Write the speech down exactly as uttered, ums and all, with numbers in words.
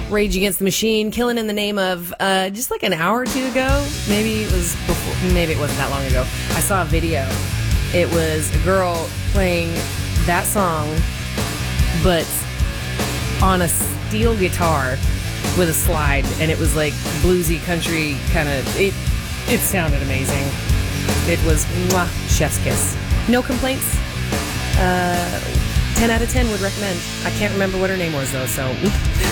Rage Against the Machine, Killing in the Name of, uh, just like an hour or two ago. Maybe it was before, maybe it wasn't that long ago. I saw a video. It was a girl playing that song, but on a steel guitar with a slide, and it was like bluesy country kind of. It it sounded amazing. It was mwah, chef's kiss. No complaints. Uh, ten out of ten would recommend. I can't remember what her name was though, so.